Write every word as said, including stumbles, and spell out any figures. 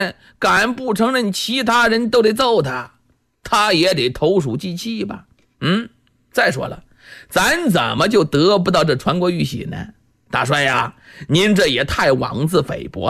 敢不承认，其他人都得揍他，他也得投鼠忌器吧。嗯，再说了，咱怎么就得不到这传国玉玺呢？大帅呀，您这也太妄自菲薄